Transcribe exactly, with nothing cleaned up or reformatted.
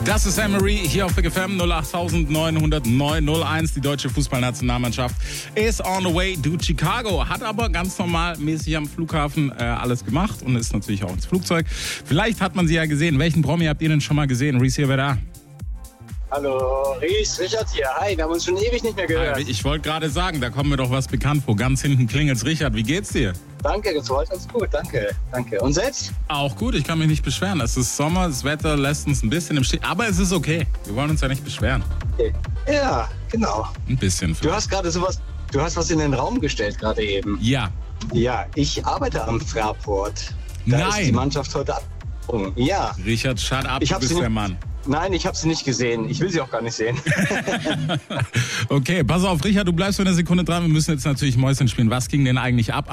Das ist Emery hier auf Big F M null acht neun null neun null eins. Die deutsche Fußballnationalmannschaft ist on the way to Chicago. Hat aber ganz normal mäßig am Flughafen äh, alles gemacht und ist natürlich auch ins Flugzeug. Vielleicht hat man sie ja gesehen. Welchen Promi habt ihr denn schon mal gesehen? Reese hier, wer da? Hallo, Ries, Richard hier. Hi, wir haben uns schon ewig nicht mehr gehört. Ich wollte gerade sagen, da kommt mir doch was bekannt vor. Ganz hinten klingelt's. Richard, wie geht's dir? Danke, das war ganz gut, danke, danke. Und selbst? Auch gut, ich kann mich nicht beschweren. Es ist Sommer, das Wetter lässt uns ein bisschen im Stich. Aber es ist okay, wir wollen uns ja nicht beschweren. Okay. Ja, genau. Ein bisschen. Du hast gerade sowas, du hast was in den Raum gestellt gerade eben. Ja. Ja, ich arbeite am Fraport. Da Nein. ist die Mannschaft heute abgesprungen. Ja. Richard, shut up, ich du bist sie der nicht, Mann. Nein, ich habe sie nicht gesehen. Ich will sie auch gar nicht sehen. Okay, pass auf, Richard, du bleibst für eine Sekunde dran. Wir müssen jetzt natürlich Mäuschen spielen. Was ging denn eigentlich ab